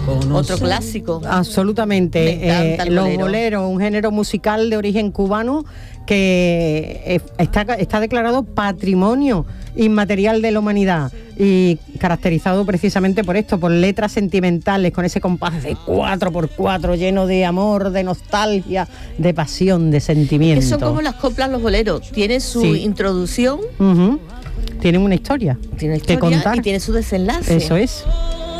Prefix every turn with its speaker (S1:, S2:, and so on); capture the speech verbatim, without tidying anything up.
S1: Otro clásico.
S2: Absolutamente. Eh, los
S1: bolero.
S2: boleros, un género musical de origen cubano que eh, está, está declarado Patrimonio Inmaterial de la Humanidad y caracterizado precisamente por esto, por letras sentimentales, con ese compás de cuatro por cuatro lleno de amor, de nostalgia, de pasión, de sentimiento.
S1: Que son como las coplas, los boleros. Tiene su
S2: Sí.
S1: introducción.
S2: Uh-huh. Tienen una historia,
S1: Tiene
S2: que
S1: historia
S2: contar.
S1: y tiene su desenlace.
S2: Eso es.